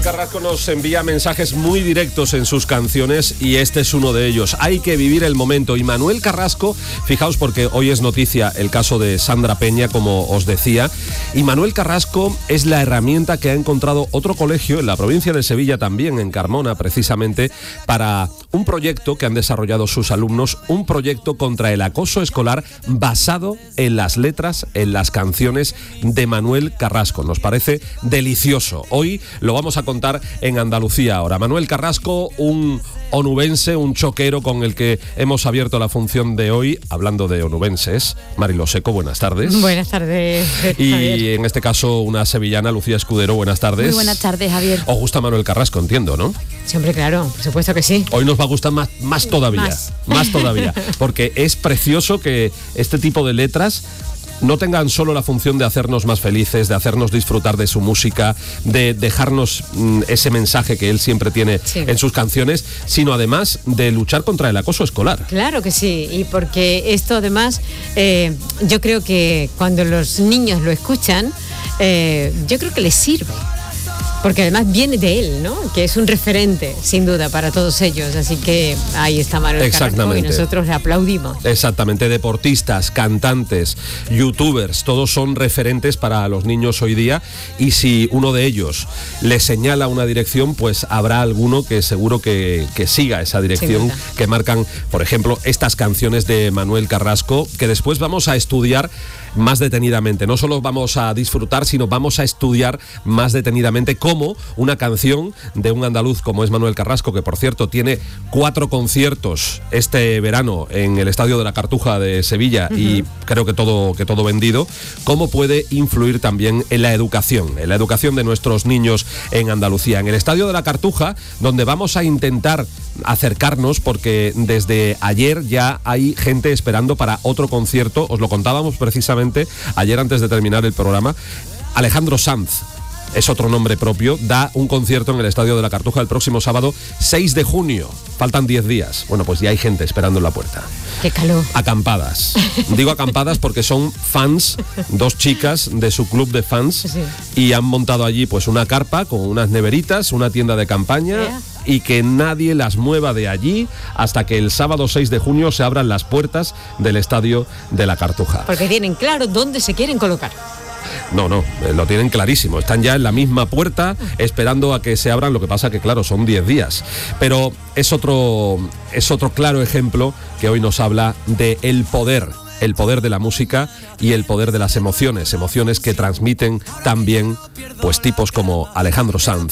Manuel Carrasco nos envía mensajes muy directos en sus canciones y este es uno de ellos. Hay que vivir el momento. Y Manuel Carrasco, fijaos porque hoy es noticia el caso de Sandra Peña, como os decía, y Manuel Carrasco es la herramienta que ha encontrado otro colegio en la provincia de Sevilla, también en Carmona, precisamente, para un proyecto que han desarrollado sus alumnos, un proyecto contra el acoso escolar basado en las letras, en las canciones de Manuel Carrasco. Nos parece delicioso. Hoy lo vamos a contar en Andalucía ahora. Manuel Carrasco, un onubense, un choquero con el que hemos abierto la función de hoy, hablando de onubenses. Marilo Seco, buenas tardes. Buenas tardes, Y Javier. en este caso una sevillana, Lucía Escudero, buenas tardes. Muy buenas tardes, Javier. Os gusta Manuel Carrasco, entiendo, ¿no? Siempre, claro, por supuesto que sí. Hoy nos va a gustar más todavía, más todavía, porque es precioso que este tipo de letras no tengan solo la función de hacernos más felices, de hacernos disfrutar de su música, de dejarnos ese mensaje que él siempre tiene en sus canciones, sino además de luchar contra el acoso escolar. Claro que sí, y porque esto además, yo creo que cuando los niños lo escuchan, yo creo que les sirve. Porque además viene de él, ¿no? Que es un referente, sin duda, para todos ellos. Así que ahí está Manuel Carrasco y nosotros le aplaudimos. Exactamente, deportistas, cantantes, youtubers, todos son referentes para los niños hoy día. Y si uno de ellos les señala una dirección, pues habrá alguno que seguro que siga esa dirección que marcan, por ejemplo, estas canciones de Manuel Carrasco, que después vamos a estudiar más detenidamente. No solo vamos a disfrutar, sino vamos a estudiar más detenidamente cómo una canción de un andaluz como es Manuel Carrasco, que por cierto tiene 4 conciertos este verano en el Estadio de la Cartuja de Sevilla y creo que todo vendido, cómo puede influir también en la educación de nuestros niños en Andalucía. En el Estadio de la Cartuja, donde vamos a intentar acercarnos, porque desde ayer ya hay gente esperando para otro concierto. Os lo contábamos precisamente ayer antes de terminar el programa. Alejandro Sanz es otro nombre propio, da un concierto en el Estadio de la Cartuja el próximo sábado 6 de junio. Faltan 10 días. Bueno, pues ya hay gente esperando en la puerta. ¡Qué calor! Acampadas. Digo acampadas porque son fans, 2 chicas de su club de fans, y han montado allí pues una carpa con unas neveritas, una tienda de campaña, y que nadie las mueva de allí hasta que el sábado 6 de junio se abran las puertas del Estadio de la Cartuja. Porque tienen claro dónde se quieren colocar. No, lo tienen clarísimo. Están ya en la misma puerta esperando a que se abran. Lo que pasa que, claro, son 10 días. Pero es otro claro ejemplo que hoy nos habla de el poder de la música y el poder de las emociones que transmiten también pues tipos como Alejandro Sanz